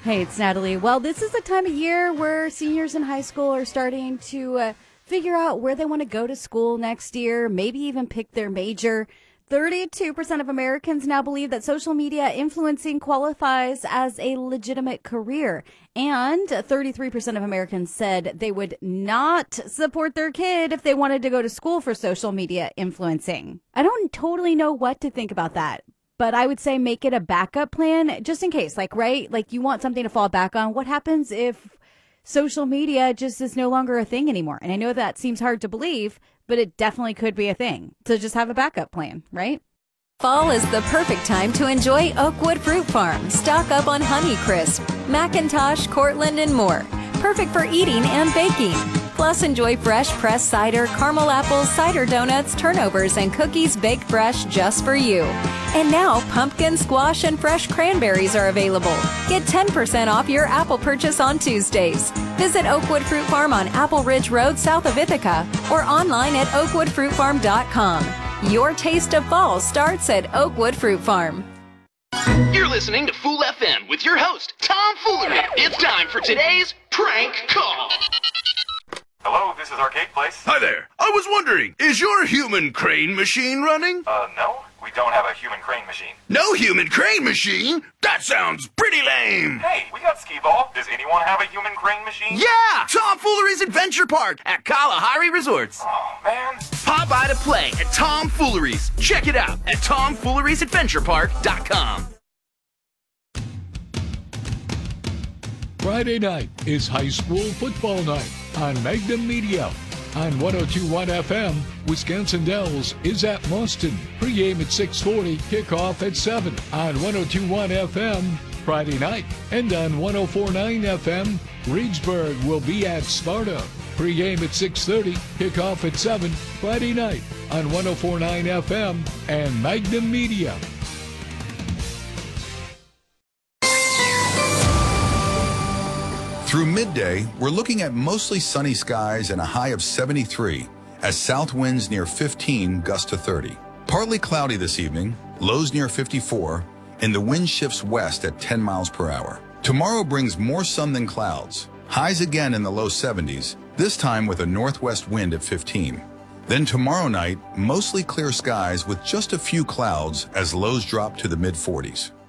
Hey, it's Natalie. Well, this is the time of year where seniors in high school are starting to figure out where they want to go to school next year, maybe even pick their major. 32% of Americans now believe that social media influencing qualifies as a legitimate career. And 33% of Americans said they would not support their kid if they wanted to go to school for social media influencing. I don't totally know what to think about that. But I would say make it a backup plan just in case, right? Like you want something to fall back on. What happens if social media just is no longer a thing anymore? And I know that seems hard to believe, but it definitely could be a thing. So just have a backup plan, right? Fall is the perfect time to enjoy Oakwood Fruit Farm. Stock up on Honeycrisp, Macintosh, Cortland, and more. Perfect for eating and baking. Plus, enjoy fresh pressed cider, caramel apples, cider donuts, turnovers, and cookies baked fresh just for you. And now, pumpkin, squash, and fresh cranberries are available. Get 10% off your apple purchase on Tuesdays. Visit Oakwood Fruit Farm on Apple Ridge Road south of Ithaca or online at oakwoodfruitfarm.com. Your taste of fall starts at Oakwood Fruit Farm. You're listening to Fool FM with your host, Tom Foolery. It's time for today's prank call. Hello, this is Arcade Place. Hi there. I was wondering, is your human crane machine running? No, we don't have a human crane machine. No human crane machine? That sounds pretty lame. Hey, we got skee-ball. Does anyone have a human crane machine? Yeah! Tom Foolery's Adventure Park at Kalahari Resorts. Oh, man. Pop by to play at Tom Foolery's. Check it out at tomfoolerysadventurepark.com. Friday night is high school football night on Magnum Media. On 102.1 FM, Wisconsin Dells is at Boston. Pre-game at 6:40, kickoff at 7 on 102.1 FM Friday night. And on 104.9 FM, Reedsburg will be at Sparta. Pre-game at 6:30, kickoff at 7 Friday night on 104.9 FM and Magnum Media. Through midday, we're looking at mostly sunny skies and a high of 73 as south winds near 15 gust to 30. Partly cloudy this evening, lows near 54, and the wind shifts west at 10 miles per hour. Tomorrow brings more sun than clouds. Highs again in the low 70s, this time with a northwest wind at 15. Then tomorrow night, mostly clear skies with just a few clouds as lows drop to the mid-40s.